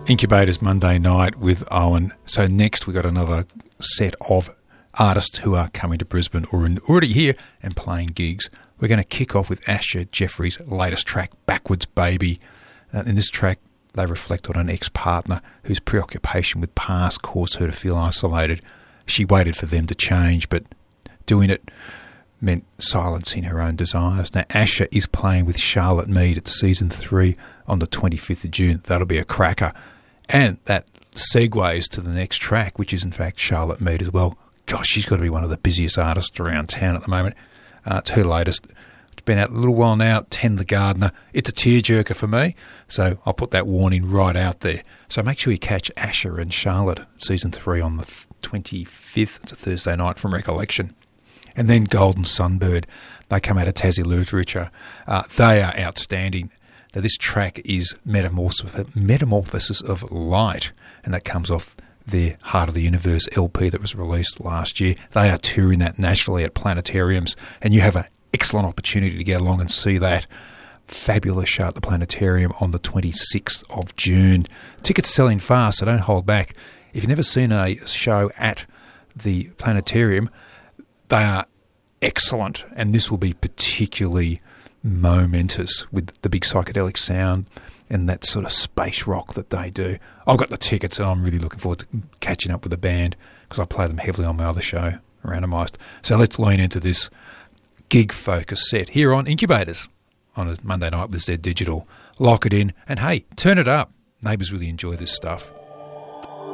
Incubators Monday night with Owen. So next we got another set of artists who are coming to Brisbane or are already here and playing gigs. We're going to kick off with Asher Jeffrey's latest track, Backwards Baby. In this track, they reflect on an ex-partner whose preoccupation with past caused her to feel isolated. She waited for them to change, but doing it meant silencing her own desires. Now, Asher is playing with Charlotte Mead at Season 3 on the 25th of June. That'll be a cracker. And that segues to the next track, which is in fact Charlotte Mead as well. Gosh, she's got to be one of the busiest artists around town at the moment. It's her latest. It's been out a little while now, Tend the Gardener. It's a tearjerker for me, so I'll put that warning right out there. So make sure you catch Asher and Charlotte at Season 3 on the 25th. It's a Thursday night from recollection. And then Golden Sunbird. They come out of Tassie Literature. They are outstanding. Now, this track is Metamorphosis of Light, and that comes off their Heart of the Universe LP that was released last year. They are touring that nationally at planetariums, and you have an excellent opportunity to get along and see that fabulous show at the planetarium on the 26th of June. Tickets selling fast, so don't hold back. If you've never seen a show at the planetarium, they are excellent, and this will be particularly momentous with the big psychedelic sound and that sort of space rock that they do. I've got the tickets and I'm really looking forward to catching up with the band because I play them heavily on my other show, Randomised. So let's lean into this gig-focused set here on Incubators on a Monday night with Z Digital. Lock it in and, hey, turn it up. Neighbours really enjoy this stuff.